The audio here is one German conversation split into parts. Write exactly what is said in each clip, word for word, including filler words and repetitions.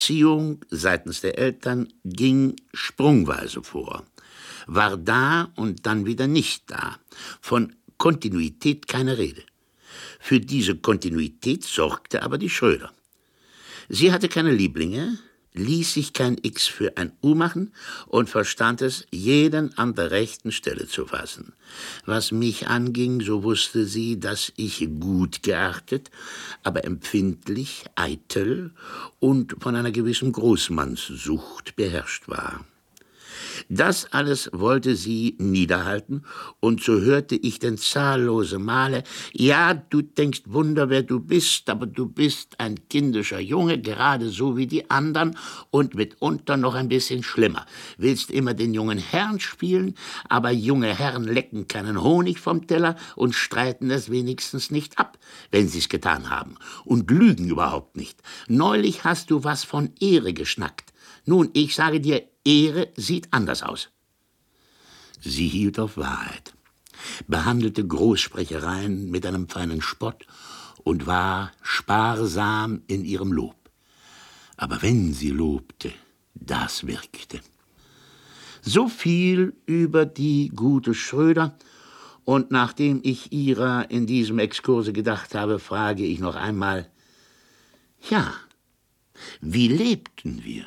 Erziehung seitens der Eltern ging sprungweise vor, war da und dann wieder nicht da. Von Kontinuität keine Rede. Für diese Kontinuität sorgte aber die Schröder. Sie hatte keine Lieblinge, ließ sich kein X für ein U machen und verstand es, jeden an der rechten Stelle zu fassen. Was mich anging, so wusste sie, dass ich gut geartet, aber empfindlich, eitel und von einer gewissen Großmannssucht beherrscht war. Das alles wollte sie niederhalten, und so hörte ich denn zahllose Male: »Ja, du denkst Wunder, wer du bist, aber du bist ein kindischer Junge, gerade so wie die anderen und mitunter noch ein bisschen schlimmer. Willst immer den jungen Herrn spielen, aber junge Herren lecken keinen Honig vom Teller und streiten es wenigstens nicht ab, wenn sie's getan haben, und lügen überhaupt nicht. Neulich hast du was von Ehre geschnackt. Nun, ich sage dir, Ehre sieht anders aus.« Sie hielt auf Wahrheit, behandelte Großsprechereien mit einem feinen Spott und war sparsam in ihrem Lob. Aber wenn sie lobte, das wirkte. So viel über die gute Schröder, und nachdem ich ihrer in diesem Exkurse gedacht habe, frage ich noch einmal: Ja, wie lebten wir?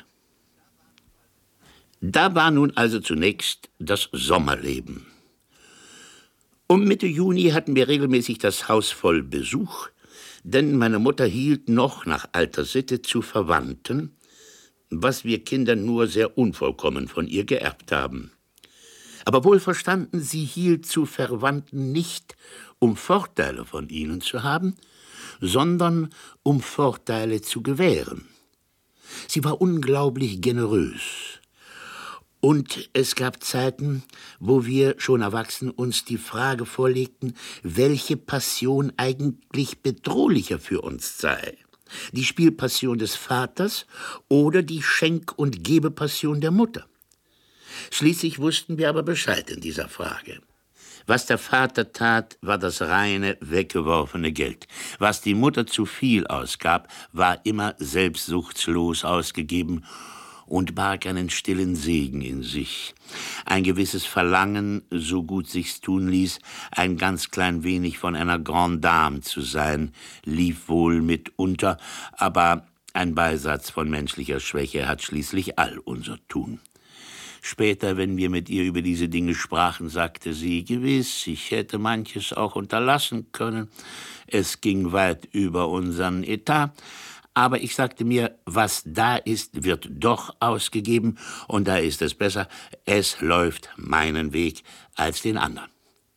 Da war nun also zunächst das Sommerleben. Um Mitte Juni hatten wir regelmäßig das Haus voll Besuch, denn meine Mutter hielt noch nach alter Sitte zu Verwandten, was wir Kinder nur sehr unvollkommen von ihr geerbt haben. Aber wohl verstanden, sie hielt zu Verwandten nicht, um Vorteile von ihnen zu haben, sondern um Vorteile zu gewähren. Sie war unglaublich generös. Und es gab Zeiten, wo wir, schon erwachsen, uns die Frage vorlegten, welche Passion eigentlich bedrohlicher für uns sei. Die Spielpassion des Vaters oder die Schenk- und Gebepassion der Mutter. Schließlich wussten wir aber Bescheid in dieser Frage. Was der Vater tat, war das reine, weggeworfene Geld. Was die Mutter zu viel ausgab, war immer selbstsuchtslos ausgegeben und barg einen stillen Segen in sich. Ein gewisses Verlangen, so gut sich's tun ließ, ein ganz klein wenig von einer Grande Dame zu sein, lief wohl mitunter, aber ein Beisatz von menschlicher Schwäche hat schließlich all unser Tun. Später, wenn wir mit ihr über diese Dinge sprachen, sagte sie: Gewiss, ich hätte manches auch unterlassen können. Es ging weit über unseren Etat. Aber ich sagte mir, was da ist, wird doch ausgegeben, und da ist es besser, es läuft meinen Weg als den anderen.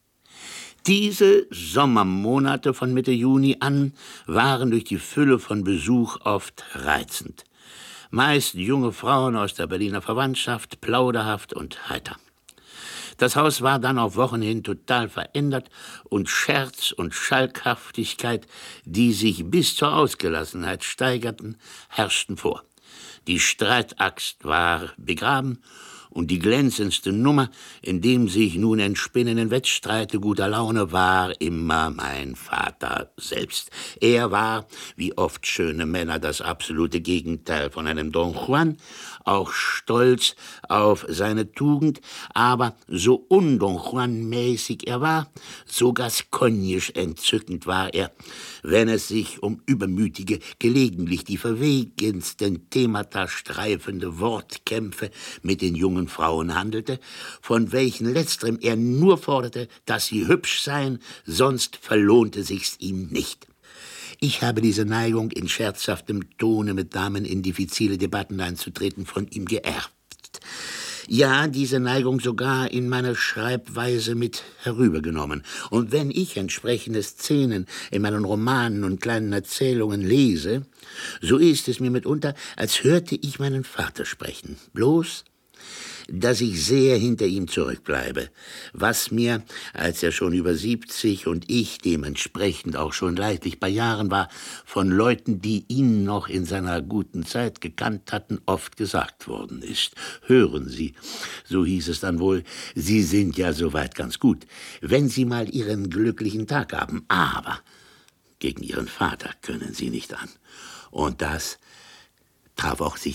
Diese Sommermonate von Mitte Juni an waren durch die Fülle von Besuch oft reizend. Meist junge Frauen aus der Berliner Verwandtschaft, plauderhaft und heiter. Das Haus war dann auf Wochen hin total verändert, und Scherz und Schalkhaftigkeit, die sich bis zur Ausgelassenheit steigerten, herrschten vor. Die Streitaxt war begraben, und die glänzendste Nummer, in dem sich nun entspinnenden Wettstreite guter Laune, war immer mein Vater selbst. Er war, wie oft schöne Männer, das absolute Gegenteil von einem Don Juan, auch stolz auf seine Tugend, aber so un-Don Juan-mäßig er war, so gascognisch entzückend war er, wenn es sich um übermütige, gelegentlich die verwegensten Themata streifende Wortkämpfe mit den jungen Frauen handelte, von welchen letzterem er nur forderte, dass sie hübsch seien, sonst verlohnte sich's ihm nicht. Ich habe diese Neigung, in scherzhaftem Tone mit Damen in diffizile Debatten einzutreten, von ihm geerbt. Ja, diese Neigung sogar in meine Schreibweise mit herübergenommen. Und wenn ich entsprechende Szenen in meinen Romanen und kleinen Erzählungen lese, so ist es mir mitunter, als hörte ich meinen Vater sprechen. Bloß, dass ich sehr hinter ihm zurückbleibe, was mir, als er schon über siebzig und ich dementsprechend auch schon leidlich bei Jahren war, von Leuten, die ihn noch in seiner guten Zeit gekannt hatten, oft gesagt worden ist. Hören Sie, so hieß es dann wohl, Sie sind ja soweit ganz gut, wenn Sie mal Ihren glücklichen Tag haben, aber gegen Ihren Vater können Sie nicht an. Und das traf auch sich